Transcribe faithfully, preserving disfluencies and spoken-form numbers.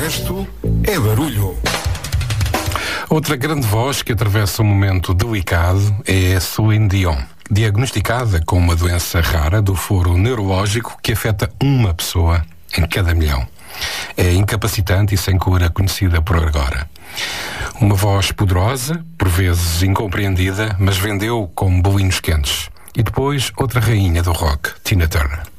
resto é barulho. Outra grande voz que atravessa um momento delicado é Celine Dion, diagnosticada com uma doença rara do foro neurológico que afeta uma pessoa em cada milhão. É incapacitante e sem cura conhecida por agora. Uma voz poderosa, por vezes incompreendida, mas vendeu como bolinhos quentes. E depois outra rainha do rock, Tina Turner.